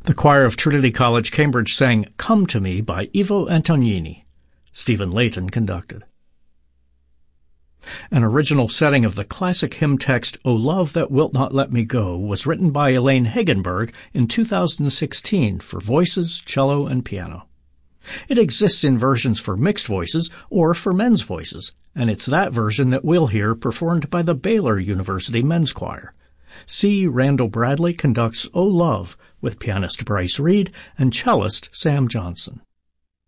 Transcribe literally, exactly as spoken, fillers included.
The choir of Trinity College, Cambridge sang Come to Me by Ivo Antonini. Stephen Layton conducted. An original setting of the classic hymn text, O Love That Wilt Not Let Me Go, was written by Elaine Hagenberg in two thousand sixteen for voices, cello, and piano. It exists in versions for mixed voices or for men's voices, and it's that version that we'll hear performed by the Baylor University Men's Choir. C. Randall Bradley conducts O Love with pianist Bryce Reed and cellist Sam Johnson.